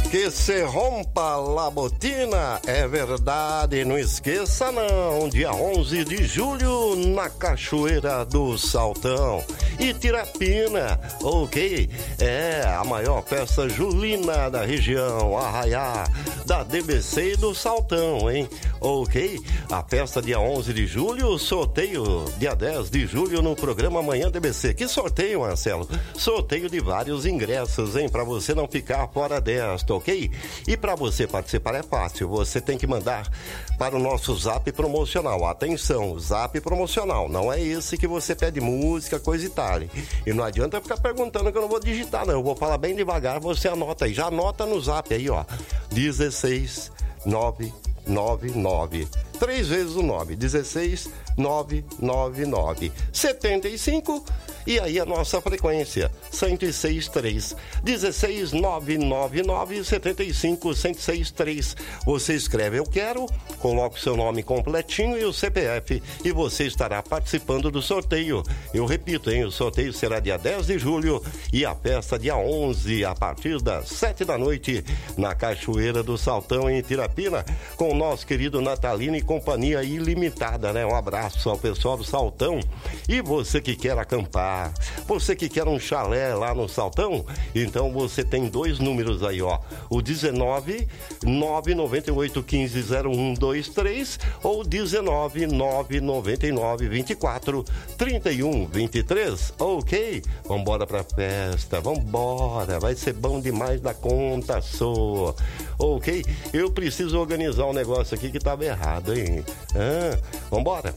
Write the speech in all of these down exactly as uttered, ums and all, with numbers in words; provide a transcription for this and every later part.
Que se rompa la botina, é verdade, não esqueça não, dia onze de julho na Cachoeira do Saltão, Itirapina, ok? É a maior festa julina da região, Arraiá, da D B C e do Saltão, hein? Ok? A festa dia onze de julho, sorteio dia dez de julho no programa Manhã D B C. Que sorteio, Marcelo? Sorteio de vários ingressos, hein? Pra você não ficar fora desta, ok? E para você participar é fácil, você tem que mandar para o nosso zap promocional. Atenção, zap promocional, não é esse que você pede música, coisa e tal. E não adianta ficar perguntando que eu não vou digitar, não. Eu vou falar bem devagar, você anota aí. Já anota no zap aí, ó. dezesseis nove nove nove. Três vezes o nove. dezesseis nove nove nove. setenta e cinco. E aí a nossa frequência, cento e seis ponto três, dezesseis nove nove nove, setenta e cinco, cento e seis ponto três. Você escreve eu quero, coloca o seu nome completinho e o C P F e você estará participando do sorteio. Eu repito, hein, o sorteio será dia dez de julho e a festa dia onze, a partir das sete da noite, na Cachoeira do Saltão, em Itirapina, com o nosso querido Natalino e Companhia Ilimitada, né? Um abraço ao pessoal do Saltão. E você que quer acampar, você que quer um chalé lá no Saltão, então você tem dois números aí, ó, o dezenove, nove nove oito, um cinco, zero um dois três ou dezenove, nove nove nove, vinte e quatro, trinta e um, vinte e três, ok? Vambora pra festa, vambora, vai ser bom demais da conta sua, ok? Eu preciso organizar um negócio aqui que tava errado, hein? Ah, vambora!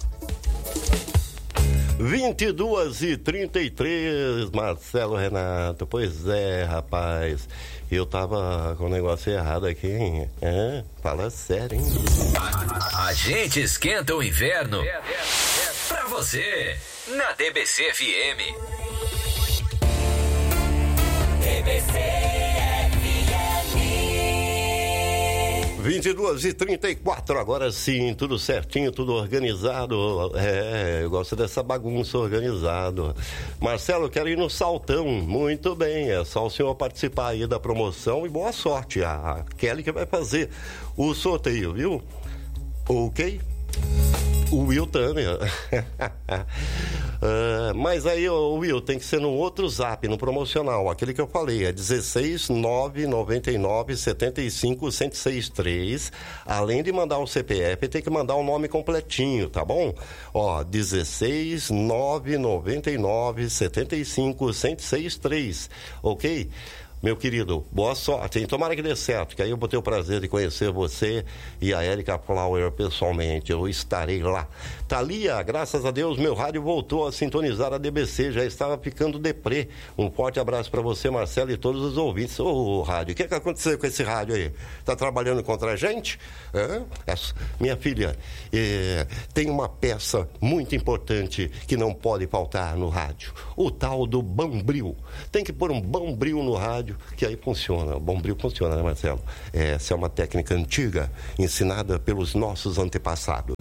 vinte e duas e trinta e três, Marcelo Renato. Pois é, rapaz. Eu tava com o negócio errado aqui, hein? É, fala sério, hein? A, a gente esquenta o inverno pra você na D B C F M. D B C vinte e duas e trinta e quatro, agora sim, tudo certinho, tudo organizado. É, eu gosto dessa bagunça organizada. Marcelo, eu quero ir no Saltão. Muito bem, é só o senhor participar aí da promoção e boa sorte. A Kelly que vai fazer o sorteio, viu? Ok? O Will também. uh, mas aí, o Will, tem que ser no outro zap, no promocional, aquele que eu falei, é dezesseis nove nove nove, setenta e cinco, cento e seis ponto três. Além de mandar o C P F, tem que mandar o nome completinho, tá bom? Ó, dezesseis nove nove nove, setenta e cinco, cento e seis ponto três, ok? Meu querido, boa sorte, hein? Tomara que dê certo, que aí eu vou ter o prazer de conhecer você e a Erika Flower pessoalmente, eu estarei lá. Thalia, graças a Deus, meu rádio voltou a sintonizar a D B C, já estava ficando deprê. Um forte abraço para você, Marcelo, e todos os ouvintes. Ô, oh, rádio, o que que aconteceu com esse rádio aí? Tá trabalhando contra a gente? É? Minha filha, é, tem uma peça muito importante que não pode faltar no rádio, o tal do Bombril. Tem que pôr um Bombril no rádio, que aí funciona. O Bombril funciona, né, Marcelo? Essa é uma técnica antiga, ensinada pelos nossos antepassados.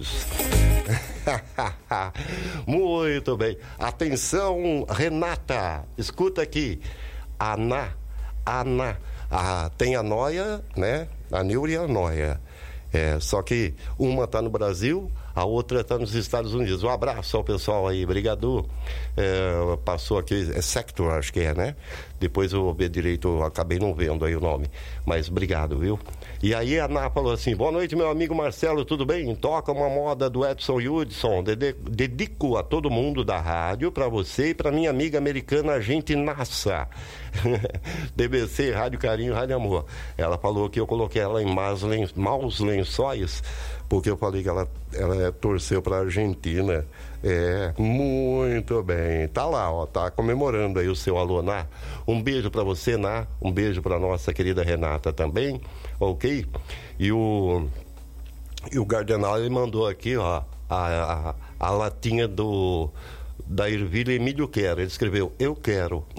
Muito bem. Atenção, Renata, escuta aqui. Aná, Aná, ah, tem a Noia, né? A Nilra e a Noia. É, só que uma está no Brasil, a outra está nos Estados Unidos. Um abraço ao pessoal aí, obrigado. É, passou aqui, é Sector, acho que é, né? Depois eu vi direito, eu acabei não vendo aí o nome, mas obrigado, viu? E aí a Ana falou assim, boa noite, meu amigo Marcelo, tudo bem? Toca uma moda do Edson Hudson, dedico a todo mundo da rádio, para você e para minha amiga americana Argentinaça. D B C, Rádio Carinho, Rádio Amor. Ela falou que eu coloquei ela em maus, len, maus lençóis, porque eu falei que ela, ela torceu para a Argentina. É, muito bem. Tá lá, ó, tá comemorando aí o seu alô, Ná. Um beijo pra você, Ná. Um beijo pra nossa querida Renata também, ok? E o, e o Gardenal, ele mandou aqui, ó, a, a, a latinha do, da ervilha Emílio Quero. Ele escreveu, eu quero.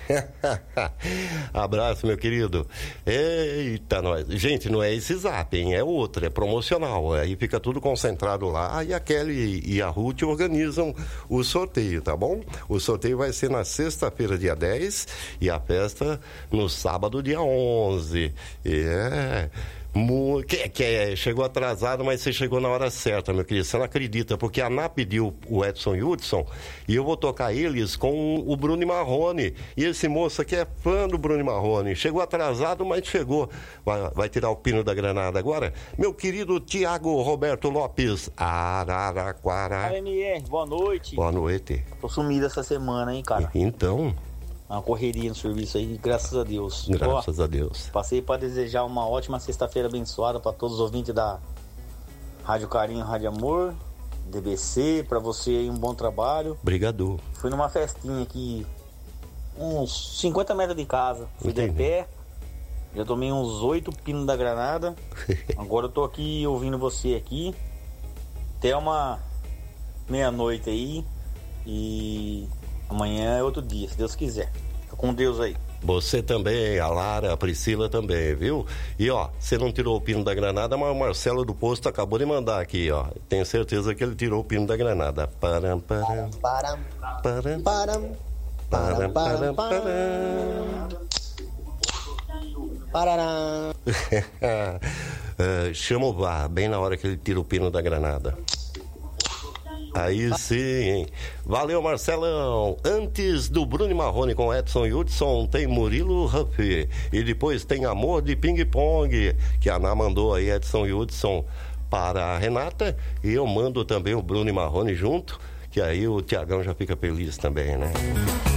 Abraço, meu querido. Eita, nós. Gente, não é esse zap, hein? É outro, é promocional. Aí fica tudo concentrado lá. E a Kelly e a Ruth organizam o sorteio, tá bom? O sorteio vai ser na sexta-feira, dia dez, e a festa no sábado, dia onze. É... Que, que é, chegou atrasado, mas você chegou na hora certa, meu querido. Você não acredita, porque a Ana pediu o Edson Hudson e eu vou tocar eles com o Bruno Marrone. E esse moço aqui é fã do Bruno Marrone. Chegou atrasado, mas chegou. Vai, vai tirar o pino da granada agora? Meu querido Tiago Roberto Lopes, Araraquara. A M R, boa noite. Boa noite. Tô sumido essa semana, hein, cara? Então... Uma correria no serviço aí, graças a Deus. Graças Ó, a Deus. Passei para desejar uma ótima sexta-feira abençoada para todos os ouvintes da Rádio Carinho, Rádio Amor, D B C, para você aí um bom trabalho. Obrigado. Fui numa festinha aqui, uns cinquenta metros de casa, fui de pé, já tomei uns oito pinos da granada. Agora eu tô aqui ouvindo você aqui, até uma meia-noite aí e... amanhã é outro dia, se Deus quiser. Fica com Deus aí. Você também, a Lara, a Priscila também, viu? E ó, você não tirou o pino da granada, mas o Marcelo do Posto acabou de mandar aqui, ó. Tenho certeza que ele tirou o pino da granada. Param, param, param, param, param, param, param, param. Parará. uh, chama o V A R, bem na hora que ele tira o pino da granada. Aí sim, hein? Valeu, Marcelão. Antes do Bruno Marrone com Edson Hudson, tem Murilo Huff. E depois tem Amor de Ping Pong, que a Ana mandou aí, Edson Hudson, para a Renata. E eu mando também o Bruno Marrone junto, que aí o Tiagão já fica feliz também, né?